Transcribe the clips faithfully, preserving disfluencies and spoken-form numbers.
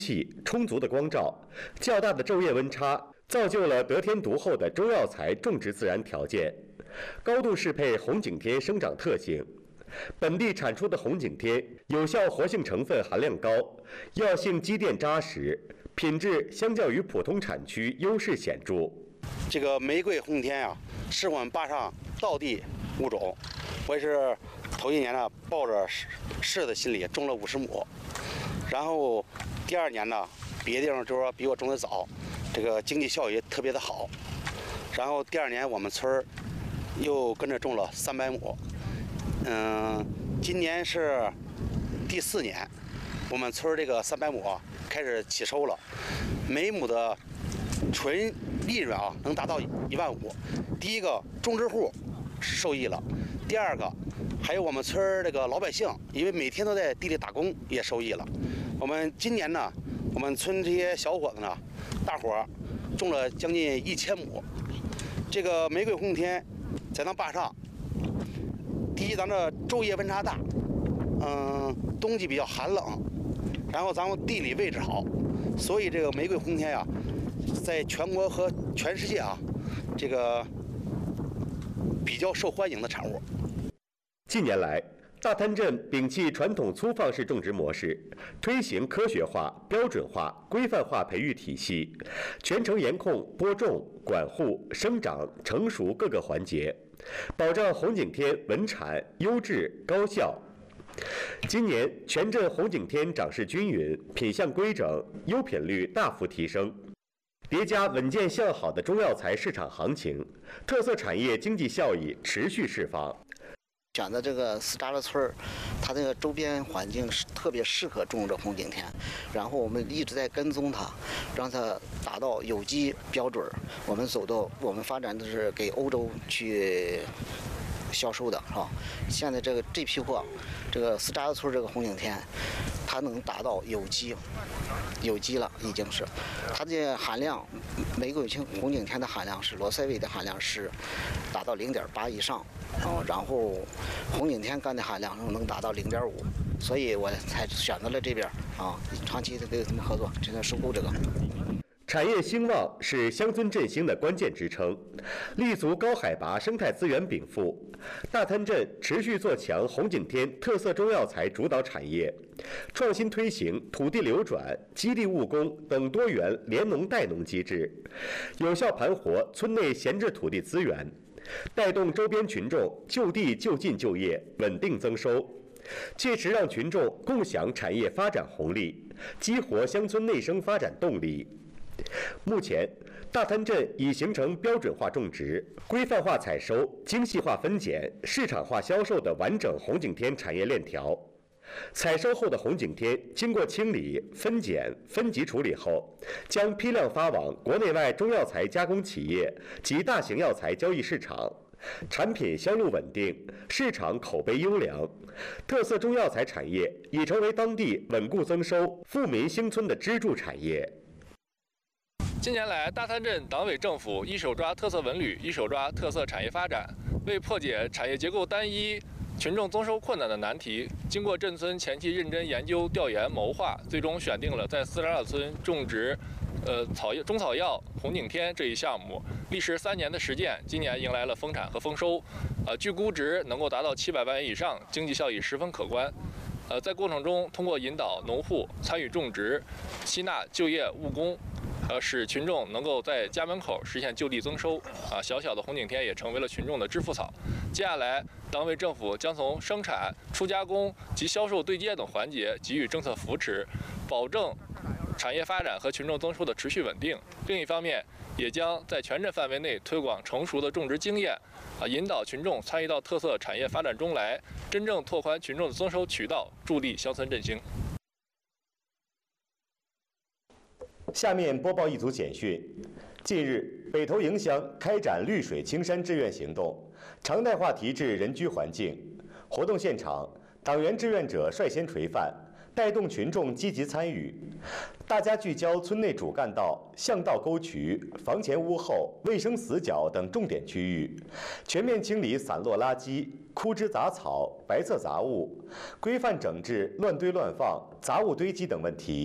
气、充足的光照、较大的昼夜温差，造就了得天独厚的中药材种植自然条件，高度适配红景天生长特性。本地产出的红景天有效活性成分含量高，药性积淀扎实，品质相较于普通产区优势显著。 这个玫瑰红景天啊，是我们坝上道地物种。我也是头一年呢，抱着试的心理种了五十亩，然后第二年呢，别的地方就是说比我种的早，这个经济效益特别的好。然后第二年我们村儿又跟着种了三百亩。嗯，今年是第四年，我们村这个三百亩啊开始起收了，每亩的纯利润啊能达到一万五。第一个种植户受益了，第二个还有我们村这个老百姓，因为每天都在地里打工也受益了。我们今年呢，我们村这些小伙子呢，大伙儿种了将近一千亩。这个玫瑰红景天在咱坝上。第一，咱这昼夜温差大，嗯，冬季比较寒冷，然后咱们地理位置好，所以这个玫瑰红景天呀，在全国和全世界啊，这个比较受欢迎的产物。 近年来，大滩镇摒弃传统粗放式种植模式，推行科学化、标准化、规范化培育体系，全程严控播种、管护、生长、成熟各个环节。保障红景天稳产、优质、高效。今年全镇红景天长势均匀，品相规整，优品率大幅提升。叠加稳健向好的中药材市场行情，特色产业经济效益持续释放。 选择这个斯扎勒村儿，它这个周边环境是特别适合种这红景天，然后我们一直在跟踪它，让它达到有机标准。我们走到我们发展的是给欧洲去销售的，是吧？现在这个这批货，这个斯扎勒村这个红景天，它能达到有机，有机了已经是，它的含量，玫瑰红景天的含量是罗塞韦的含量是达到零点八以上。哦，然后红景天苷的含量能达到零点五，所以我才选择了这边啊，长期的跟他们合作，现在收购这个。 产业兴旺是乡村振兴的关键支撑，立足高海拔生态资源禀赋，大滩镇持续做强红景天特色中药材主导产业，创新推行土地流转、基地务工等多元联农带农机制，有效盘活村内闲置土地资源。带动周边群众就地就近就业，稳定增收，切实让群众共享产业发展红利，激活乡村内生发展动力。目前，大滩镇已形成标准化种植、规范化采收、精细化分拣、市场化销售的完整红景天产业链条。采收后的红景天经过清理、分拣、分级处理后，将批量发往国内外中药材加工企业及大型药材交易市场，产品销路稳定，市场口碑优良，特色中药材产业已成为当地稳固增收、富民兴村的支柱产业。 近年来，大滩镇党委政府一手抓特色文旅，一手抓特色产业发展，为破解产业结构单一、群众增收困难的难题，经过镇村前期认真研究、调研、谋划，最终选定了在斯扎勒村种植，呃草中草药红景天这一项目。历时三年的实践，今年迎来了丰产和丰收，呃，据估值能够达到七百万元以上，经济效益十分可观。呃，在过程中，通过引导农户参与种植，吸纳就业务工。呃，使群众能够在家门口实现就地增收，啊，小小的红景天也成为了群众的致富草。接下来，党委政府将从生产、初加工及销售对接等环节给予政策扶持，保证产业发展和群众增收的持续稳定。另一方面，也将在全镇范围内推广成熟的种植经验，啊，引导群众参与到特色产业发展中来，真正拓宽群众的增收渠道，助力乡村振兴。 下面播报一组简讯。近日，北投营乡开展绿水青山志愿行动，常态化提质人居环境。活动现场，党员志愿者率先垂范，带动群众积极参与。大家聚焦村内主干道、巷道沟渠、房前屋后、卫生死角等重点区域，全面清理散落垃圾、枯枝杂草、白色杂物，规范整治乱堆乱放、杂物堆积等问题，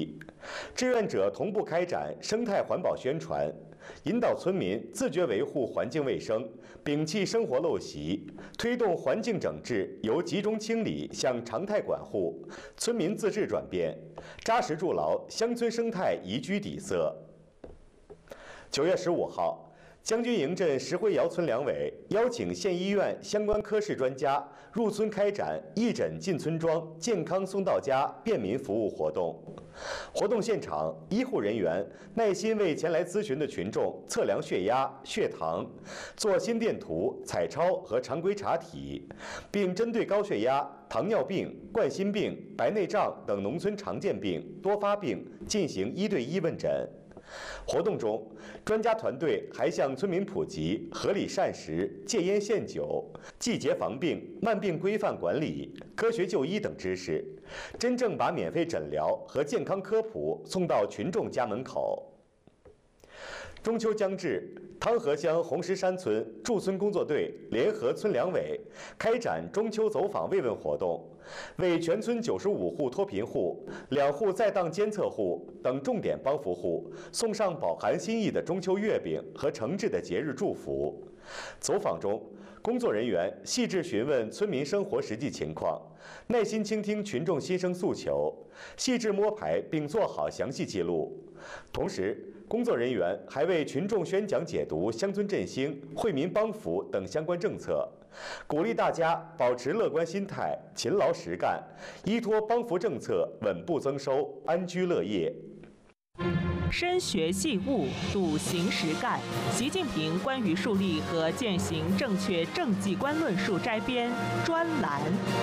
志愿者同步开展生态环保宣传，引导村民自觉维护环境卫生，摒弃生活陋习，推动环境整治由集中清理向常态管护、村民自治转变，扎实筑牢乡村生态宜居底色。九月十五号。将军营镇石灰窑村两委邀请县医院相关科室专家入村开展义诊进村庄、健康送到家便民服务活动。活动现场，医护人员耐心为前来咨询的群众测量血压、血糖，做心电图、彩超和常规查体，并针对高血压、糖尿病、冠心病、白内障等农村常见病、多发病进行一对一问诊。活动中，专家团队还向村民普及合理膳食、戒烟限酒、季节防病、慢病规范管理、科学就医等知识，真正把免费诊疗和健康科普送到群众家门口。中秋将至，汤河乡红石山村驻村工作队联合村两委开展中秋走访慰问活动，为全村九十五户脱贫户、两户在档监测户等重点帮扶户送上饱含心意的中秋月饼和诚挚的节日祝福。走访中，工作人员细致询问村民生活实际情况，耐心倾听群众心声诉求，细致摸排并做好详细记录。同时，工作人员还为群众宣讲解读乡村振兴、惠民帮扶等相关政策，鼓励大家保持乐观心态，勤劳实干，依托帮扶政策稳步增收，安居乐业。 深学细悟，笃行实干。习近平关于树立和践行正确政绩观论述摘编专栏。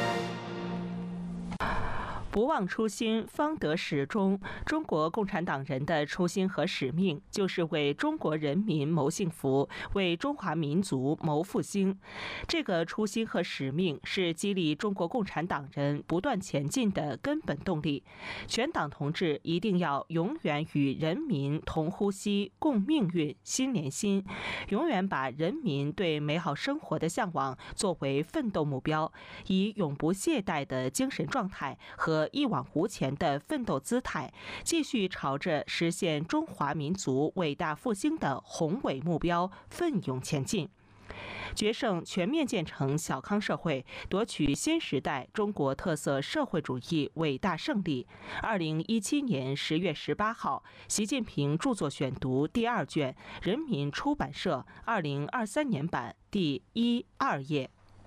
不忘初心，方得始终。中国共产党人的初心和使命，就是为中国人民谋幸福，为中华民族谋复兴。这个初心和使命是激励中国共产党人不断前进的根本动力。全党同志一定要永远与人民同呼吸、共命运、心连心，永远把人民对美好生活的向往作为奋斗目标，以永不懈怠的精神状态和一往无前的奋斗姿态，继续朝着实现中华民族伟大复兴的宏伟目标奋勇前进。决胜全面建成小康社会，夺取新时代中国特色社会主义伟大胜利。二零一七年十月十八号，习近平著作选读第二卷，人民出版社二零二三年版第一、二页。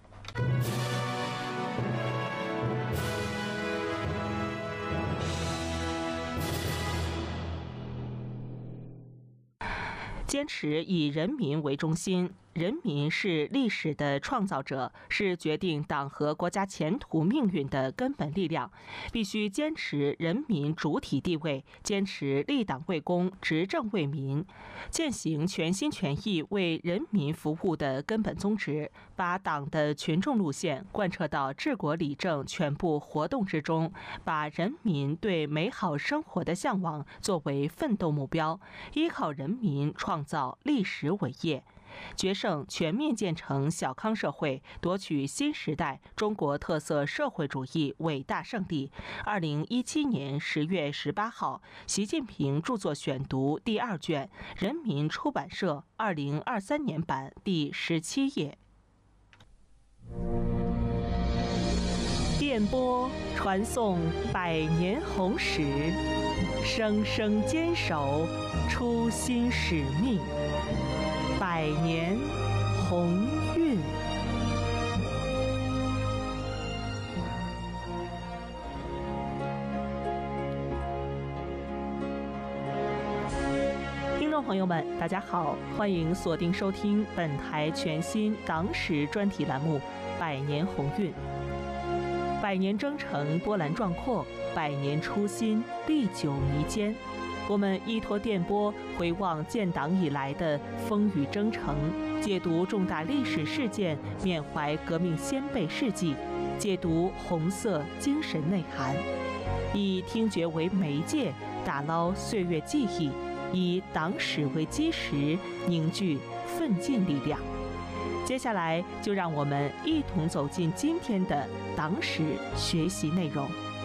坚持以人民为中心，人民是历史的创造者，是决定党和国家前途命运的根本力量。必须坚持人民主体地位，坚持立党为公、执政为民，践行全心全意为人民服务的根本宗旨，把党的群众路线贯彻到治国理政全部活动之中，把人民对美好生活的向往作为奋斗目标，依靠人民创造历史伟业。决胜全面建成小康社会，夺取新时代中国特色社会主义伟大胜利。二零一七年十月十八号，习近平著作选读第二卷，人民出版社二零二三年版第十七页。电波传送百年红石，生生坚守初心使命。百年鸿运。听众朋友们，大家好，欢迎锁定收听本台全新党史专题栏目《百年鸿运》。百年征程波澜壮阔，百年初心历久弥坚。我们依托电波回望建党以来的风雨征程，解读重大历史事件，缅怀革命先辈事迹，解读红色精神内涵，以听觉为媒介，打捞岁月记忆，以党史为基石，凝聚奋进力量。接下来就让我们一同走进今天的党史学习内容。